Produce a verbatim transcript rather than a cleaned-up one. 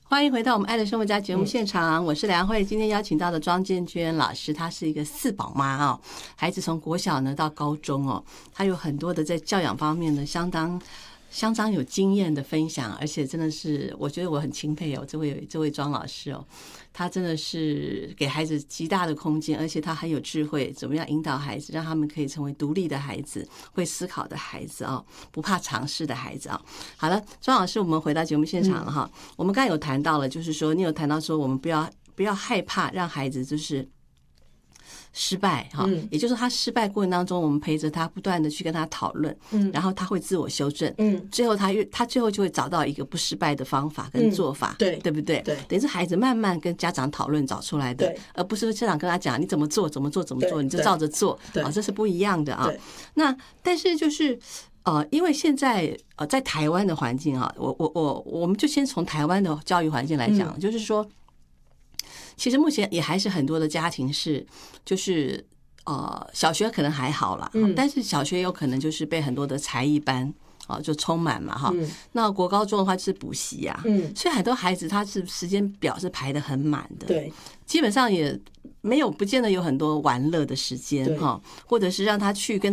欢迎回到我们爱的生活家节目现场，我是梁慧。今天邀请到的庄建娟老师，她是一个四宝妈啊，孩子从国小呢到高中哦，她有很多的在教养方面呢相当相当有经验的分享，而且真的是我觉得我很钦佩哦，这位这位庄老师哦，他真的是给孩子极大的空间，而且他很有智慧，怎么样引导孩子，让他们可以成为独立的孩子，会思考的孩子啊，不怕尝试的孩子啊。好了，庄老师，我们回到节目现场了哈。我们刚才有谈到了，就是说你有谈到说，我们不要不要害怕让孩子就是失败哈，也就是说他失败过程当中，我们陪着他，不断的去跟他讨论，嗯，然后他会自我修正，嗯，最后他越他最后就会找到一个不失败的方法跟做法，嗯、对对不对？对，等于是孩子慢慢跟家长讨论找出来的，而不是说家长跟他讲你怎么做怎么做怎么做，你就照着做，啊，这是不一样的啊。那但是就是呃，因为现在呃在台湾的环境啊，我我我我们就先从台湾的教育环境来讲，嗯、就是说。其实目前也还是很多的家庭是，就是呃小学可能还好啦，嗯、但是小学有可能就是被很多的才艺班啊就充满嘛哈。嗯、那国高中的话就是补习啊，嗯、所以很多孩子他是时间表是排得很满的，对，基本上也没有不见得有很多玩乐的时间哈，或者是让他去跟